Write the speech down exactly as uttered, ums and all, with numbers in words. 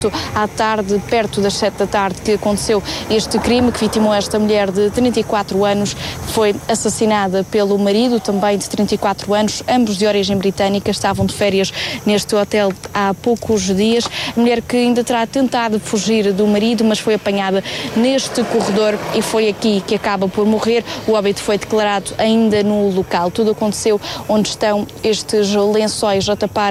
À tarde, perto das sete da tarde, que aconteceu este crime que vitimou esta mulher de trinta e quatro anos, foi assassinada pelo marido, também de trinta e quatro anos, ambos de origem britânica, estavam de férias neste hotel há poucos dias. A mulher que ainda terá tentado fugir do marido, mas foi apanhada neste corredor e foi aqui que acaba por morrer. O óbito foi declarado ainda no local. Tudo aconteceu onde estão estes lençóis a tapar